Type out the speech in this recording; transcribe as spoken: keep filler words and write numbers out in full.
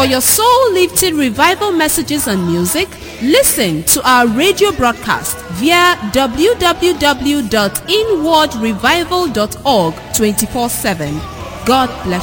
For your soul-lifting revival messages and music, listen to our radio broadcast via w w w dot inward revival dot org twenty-four seven. God bless